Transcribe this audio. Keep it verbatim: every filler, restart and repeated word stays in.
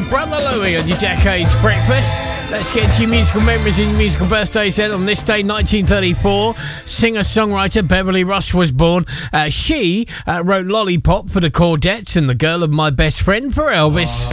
Brother Louie on your Decades Breakfast. Let's get to your musical memories and your musical birthday set. On this day, nineteen thirty-four, singer-songwriter Beverly Rush was born. Uh, she uh, wrote Lollipop for the Chordettes and The Girl of My Best Friend for Elvis.